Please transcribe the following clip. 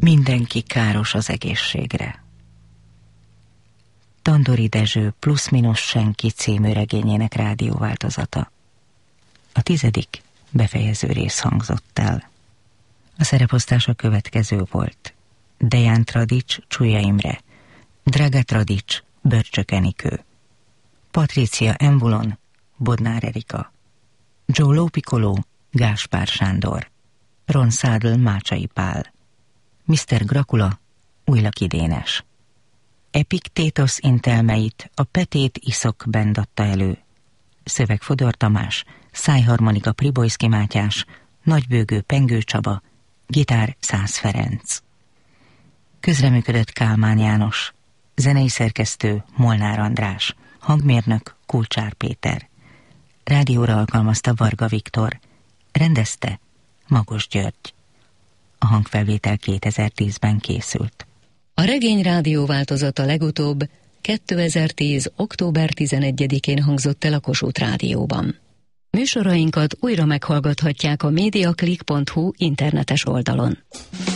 Mindenki káros az egészségre. Tandori Dezső Plusz-minusz senki című regényének rádióváltozata. A 10. befejező rész hangzott el. A szereposztás a következő volt: Deján Tradics, Csúlya Imre, Draga Tradics, Börcsök Enikő, Patricia Embulon, Bodnár Erika, Joe Piccolo, Gáspár Sándor, Ron Szádl, Mácsai Pál, Mr. Grakula, Újlaki Dénes. Epiktétosz intelmeit a Petét Iszok Band adta elő. Szöveg Fodor Tamás, szájharmonika Pribojszki Mátyás, nagybőgő Pengő Csaba, gitár Szász Ferenc. Közreműködött Kálmán János, zenei szerkesztő Molnár András, hangmérnök Kulcsár Péter. Rádióra alkalmazta Varga Viktor, rendezte Magos György. A hangfelvétel 2010-ben készült. A regény rádióváltozata legutóbb 2010. október 11-én hangzott el a Kossuth Rádióban. Műsorainkat újra meghallgathatják a mediaclick.hu internetes oldalon.